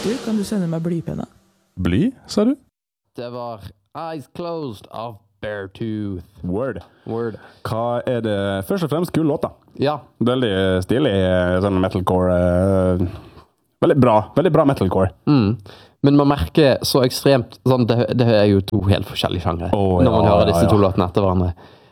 Du, kan du sende meg blypenna? Bly, sa du? Det var Eyes Closed av Beartooth. Word. Word. Hva det? Først og fremst kul låt da. Ja. Veldig stilig sånn metalcore. Veldig bra metalcore. Men man merker så ekstremt, sånn, det jo to helt forskjellige sjangre, når man hører disse to låtene etter hverandre.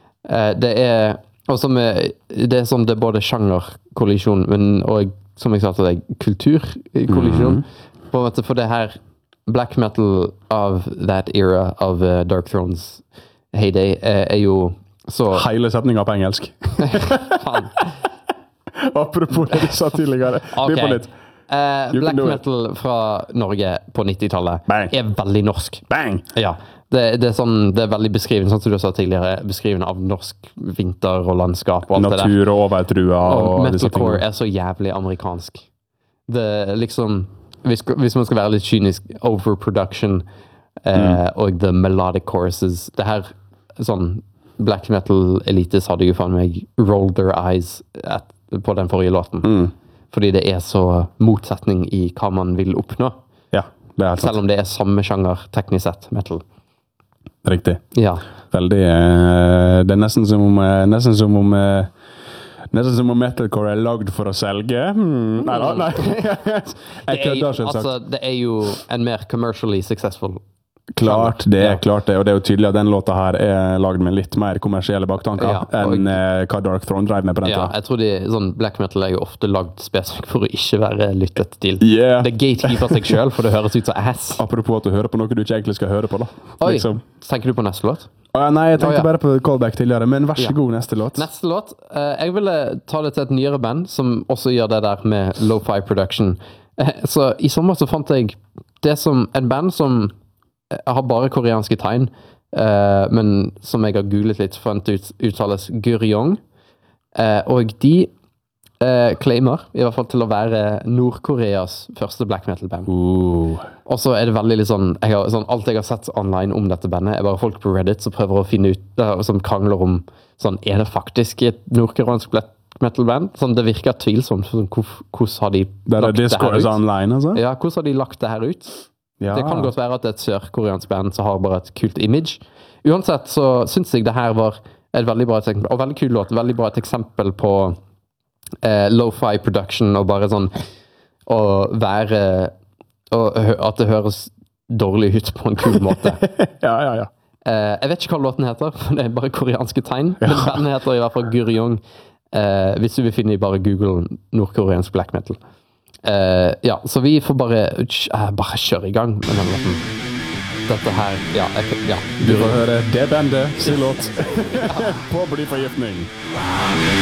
Det sånn, det både sjangerkollisjon, men og som jeg sa til deg, kulturkollisjon. På en måte, for det her black metal av that era av Dark Thrones heyday jo så... Hele setningen på engelsk. Faen. Apropos det du sa tidligere. Okay. På litt. Black metal fra Norge på 90-tallet veldig norsk. Bang! Ja, det sånn, det veldig beskrivende, sånn som du sa tidligere, beskrivende av norsk vinter og landskap og alt det der. Natur og overtrua. Og metalcore så jævlig amerikansk. Det liksom, hvis man skal være litt kynisk, overproduction og the melodic choruses. Det her, sånn, black metal elites hadde jo faen meg rolled their eyes på den forrige låten. Fordi det så motsetning i hva man vil oppnå. Ja, det helt sant. Selv om det samme sjanger, teknisk sett, metal. Riktig. Ja. Veldig, det nesten som om metalcore lagd for å selge. Nei. Jeg kødder selvsagt. Altså, det jo en mer commercially successful. Klart det, og det jo tydelig at den låta her lagd med litt mer kommersielle baktanker enn hva Dark Throne drev med på den tiden. Ja, jeg tror sånn black metal jo ofte lagd spesifikt for å ikke være lyttet til. Yeah. Det gatekeeper seg selv, for det høres ut som ass. Apropos at du hører på noe du ikke egentlig skal høre på da. Oi, liksom. tenker du på neste låt? Nei, jeg tenkte bare på callback tidligere, men vær så god, neste låt. Neste låt, jeg ville ta det til et nyere band, som også gjør det der med lo-fi production. Så i sommer så fant jeg det som en band som jeg har bare koreanske tegn, men som jeg har googlet litt, fant uttales Guryong. Og de claimer, i hvert fall til å være Nord-Koreas første black metal band. Og så det veldig litt sånn, alt jeg har sett online om dette bandet, bare folk på Reddit som prøver å finne ut, som krangler om, sånn, det faktisk et nordkoreansk black metal band? Sånn, det virker tvilsomt, sånn, hvordan har de lagt det her ut? Online, altså? Ja, hvordan har de lagt det her ut? Ja. Det kan godt være at det et sørkoreansk band som har bare et kult image. Uansett så synes jeg det her var et veldig bra eksempel, og veldig kul låt, veldig bra et eksempel på lo-fi production, og bare sånn å være, og at det høres dårlig ut på en kul måte. Ja. Jeg vet ikke hva låten heter, for det bare koreanske tegn, men bandet heter i hvert fall Guryong, hvis du vil finne i bare Google nordkoreansk black metal. Ja, så vi får bare kjøre i gang med den låten. Dette her, Du får høre det bandet sin låt på blyforgiftning.